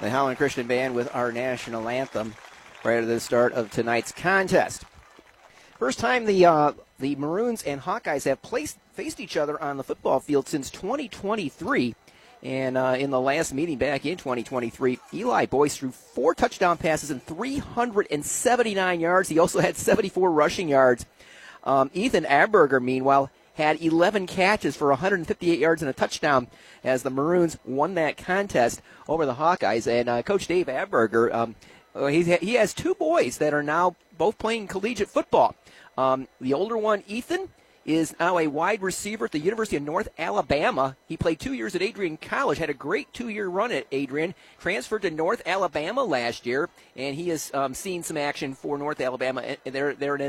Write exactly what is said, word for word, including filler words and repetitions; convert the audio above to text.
the Howland Christian Band with our national anthem right at the start of tonight's contest. First time the uh, the Maroons and Hawkeyes have placed, faced each other on the football field since twenty twenty-three. And uh, in the last meeting back in twenty twenty-three, Eli Boyce threw four touchdown passes and three hundred seventy-nine yards. He also had seventy-four rushing yards. Um, Ethan Abberger, meanwhile, had eleven catches for one hundred fifty-eight yards and a touchdown as the Maroons won that contest over the Hawkeyes. And uh, Coach Dave Abberger, um, he's ha- he has two boys that are now both playing collegiate football. Um, the older one, Ethan, is now a wide receiver at the University of North Alabama. He played two years at Adrian College, had a great two-year run at Adrian, transferred to North Alabama last year, and he has um, seen some action for North Alabama. They're, they're an